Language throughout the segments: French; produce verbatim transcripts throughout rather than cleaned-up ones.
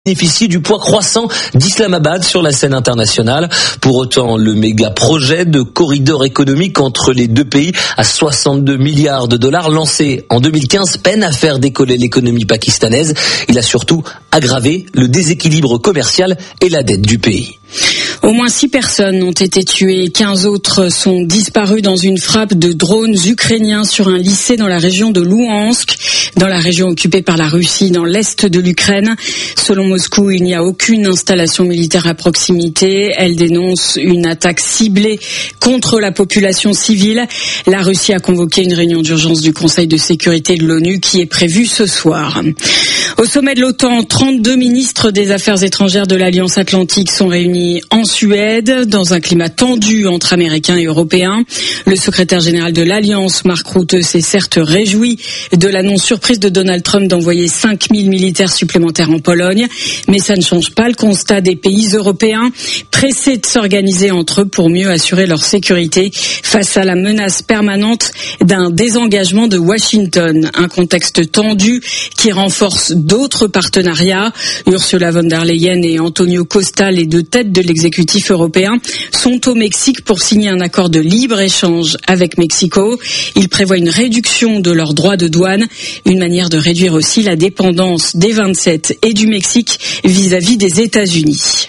bénéficie du poids croissant d'Islamabad sur la scène internationale. Pour autant, le méga projet de corridor économique entre les deux pays à soixante-deux milliards de dollars lancé en deux mille quinze peine à faire décoller l'économie pakistanaise. Il a surtout aggravé le déséquilibre commercial et la dette du pays. Au moins six personnes ont été tuées, quinze autres sont disparues dans une frappe de drones ukrainiens sur un lycée dans la région de Louhansk, dans la région occupée par la Russie, dans l'est de l'Ukraine. Selon Moscou, il n'y a aucune installation militaire à proximité. Elle dénonce une attaque ciblée contre la population civile. La Russie a convoqué une réunion d'urgence du Conseil de sécurité de l'ONU qui est prévue ce soir. Au sommet de l'OTAN, trente-deux ministres des Affaires étrangères de l'Alliance Atlantique sont réunis en Suède, dans un climat tendu entre Américains et Européens. Le secrétaire général de l'Alliance, Mark Rutte, s'est certes réjoui de l'annonce surprise de Donald Trump d'envoyer cinq mille militaires supplémentaires en Pologne, mais ça ne change pas le constat des pays européens, pressés de s'organiser entre eux pour mieux assurer leur sécurité face à la menace permanente d'un désengagement de Washington. Un contexte tendu qui renforce d'autres partenariats. Ursula von der Leyen et Antonio Costa, les deux têtes de l'exécutif européen, sont au Mexique pour signer un accord de libre-échange avec Mexico. Ils prévoient une réduction de leurs droits de douane, une manière de réduire aussi la dépendance des vingt-sept et du Mexique vis-à-vis des États-Unis.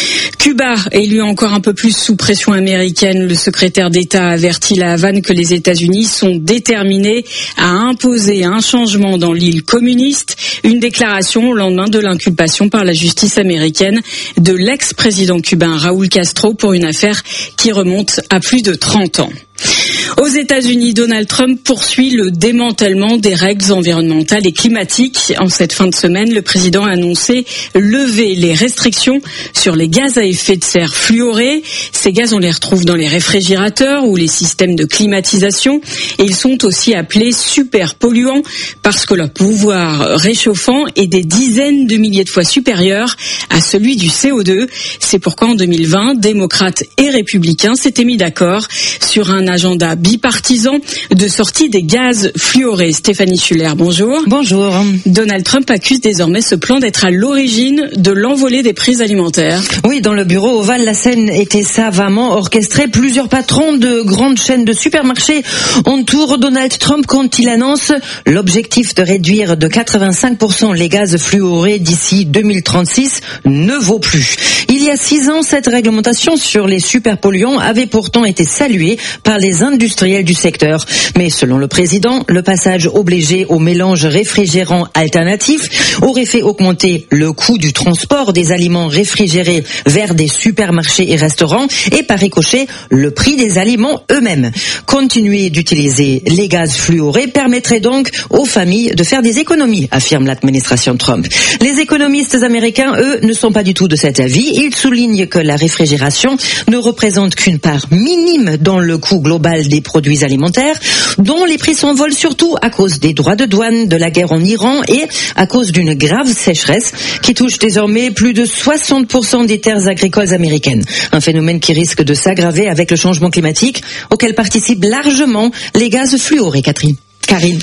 Cuba est lui encore un peu plus sous pression américaine. Le secrétaire d'État a averti la Havane que les États-Unis sont déterminés à imposer un changement dans l'île communiste. Une déclaration au lendemain de l'inculpation par la justice américaine de l'ex-président cubain Raúl Castro pour une affaire qui remonte à plus de trente ans. Aux États-Unis, Donald Trump poursuit le démantèlement des règles environnementales et climatiques. En cette fin de semaine, le président a annoncé lever les restrictions sur les gaz à effet de serre fluorés. Ces gaz, on les retrouve dans les réfrigérateurs ou les systèmes de climatisation. Et ils sont aussi appelés super polluants parce que leur pouvoir réchauffant est des dizaines de milliers de fois supérieur à celui du C O deux. C'est pourquoi en deux mille vingt, démocrates et républicains s'étaient mis d'accord sur un agenda bipartisan de sortie des gaz fluorés. Stéphanie Schuller, bonjour. Bonjour. Donald Trump accuse désormais ce plan d'être à l'origine de l'envolée des prix alimentaires. Oui, dans le bureau ovale, la scène était savamment orchestrée. Plusieurs patrons de grandes chaînes de supermarchés entourent Donald Trump quand il annonce l'objectif de réduire de quatre-vingt-cinq pour cent les gaz fluorés d'ici deux mille trente-six ne vaut plus. Il y a six ans, cette réglementation sur les superpolluants avait pourtant été saluée par les industriels du secteur. Mais selon le président, le passage obligé au mélange réfrigérant alternatif aurait fait augmenter le coût du transport des aliments réfrigérés vers des supermarchés et restaurants et par ricochet, le prix des aliments eux-mêmes. Continuer d'utiliser les gaz fluorés permettrait donc aux familles de faire des économies, affirme l'administration Trump. Les économistes américains, eux, ne sont pas du tout de cet avis. Ils soulignent que la réfrigération ne représente qu'une part minime dans le coût global des produits alimentaires, dont les prix s'envolent surtout à cause des droits de douane, de la guerre en Iran et à cause d'une grave sécheresse qui touche désormais plus de soixante pour cent des terres agricoles américaines. Un phénomène qui risque de s'aggraver avec le changement climatique auquel participent largement les gaz fluorés. Catherine. Karine.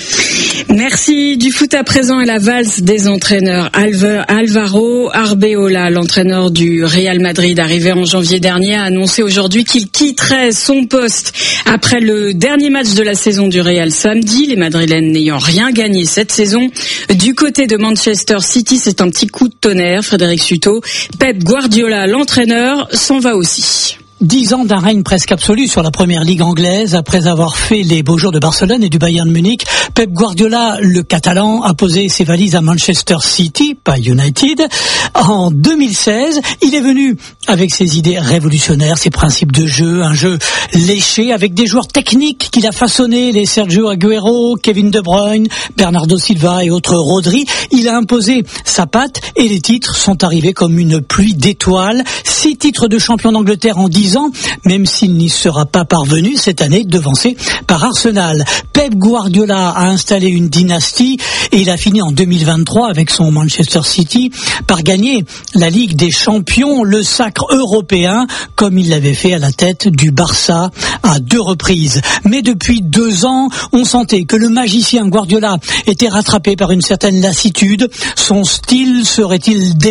Merci. Du foot à présent et la valse des entraîneurs. Alvaro Arbeloa, l'entraîneur du Real Madrid, arrivé en janvier dernier, a annoncé aujourd'hui qu'il quitterait son poste après le dernier match de la saison du Real samedi, les Madrilènes n'ayant rien gagné cette saison. Du côté de Manchester City, c'est un petit coup de tonnerre, Frédéric Suto. Pep Guardiola, l'entraîneur, s'en va aussi. Dix ans d'un règne presque absolu sur la première ligue anglaise, après avoir fait les beaux jours de Barcelone et du Bayern Munich. Pep Guardiola, le Catalan, a posé ses valises à Manchester City, pas United. En deux mille seize, il est venu avec ses idées révolutionnaires, ses principes de jeu, un jeu léché avec des joueurs techniques qu'il a façonnés, les Sergio Aguero, Kevin De Bruyne, Bernardo Silva et autres Rodri. Il a imposé sa patte et les titres sont arrivés comme une pluie d'étoiles. Six titres de champion d'Angleterre en dix dix ans, même s'il n'y sera pas parvenu cette année, devancé par Arsenal. Pep Guardiola a installé une dynastie et il a fini en deux mille vingt-trois avec son Manchester City par gagner la Ligue des Champions, le sacre européen, comme il l'avait fait à la tête du Barça à deux reprises. Mais depuis deux ans, on sentait que le magicien Guardiola était rattrapé par une certaine lassitude. Son style serait-il dépassé ?